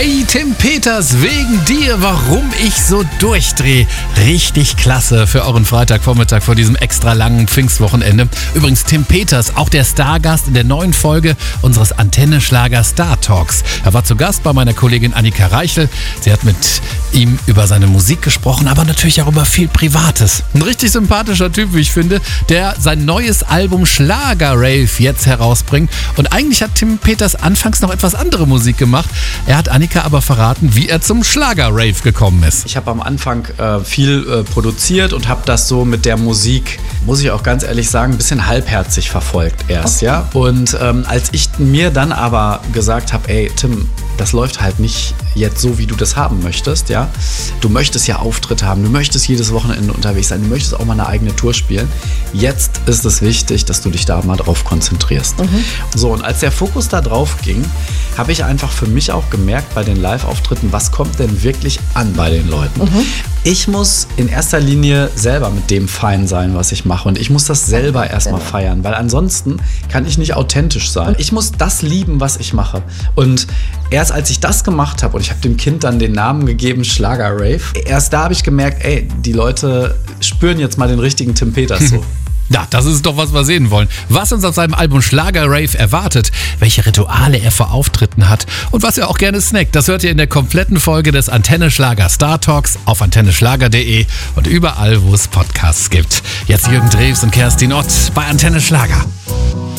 Hey Tim Peters, wegen dir, warum ich so durchdrehe. Richtig klasse für euren Freitagvormittag vor diesem extra langen Pfingstwochenende. Übrigens Tim Peters, auch der Stargast in der neuen Folge unseres Antenne-Schlager Star Talks. Er war zu Gast bei meiner Kollegin Annika Reichel. Sie hat mit ihm über seine Musik gesprochen, aber natürlich auch über viel Privates. Ein richtig sympathischer Typ, wie ich finde, der sein neues Album Schlager Rave jetzt herausbringt. Und eigentlich hat Tim Peters anfangs noch etwas andere Musik gemacht. Er hat Annika aber verraten, wie er zum Schlager-Rave gekommen ist. Ich habe am Anfang viel produziert und habe das so mit der Musik, muss ich auch ganz ehrlich sagen, ein bisschen halbherzig verfolgt erst. Okay. Ja? Und als ich mir dann aber gesagt habe, ey Tim, das läuft halt nicht jetzt so, wie du das haben möchtest, ja. Du möchtest ja Auftritte haben, du möchtest jedes Wochenende unterwegs sein, du möchtest auch mal eine eigene Tour spielen. Jetzt ist es wichtig, dass du dich da mal drauf konzentrierst. So, und als der Fokus da drauf ging, habe ich einfach für mich auch gemerkt bei den Live-Auftritten, was kommt denn wirklich an bei den Leuten. Ich muss in erster Linie selber mit dem fein sein, was ich mache. Und ich muss das selber erstmal feiern, weil ansonsten kann ich nicht authentisch sein. Ich muss das lieben, was ich mache. Und erst als ich das gemacht habe und ich habe dem Kind dann den Namen gegeben, Schlager Rave, erst da habe ich gemerkt, ey, die Leute spüren jetzt mal den richtigen Tim Peters so. Ja, das ist doch, was wir sehen wollen. Was uns auf seinem Album Schlager Rave erwartet, welche Rituale er vor Auftritten hat und was er auch gerne snackt, das hört ihr in der kompletten Folge des Antenne Schlager Star Talks auf antenneschlager.de und überall, wo es Podcasts gibt. Jetzt Jürgen Drews und Kerstin Ott bei Antenne Schlager.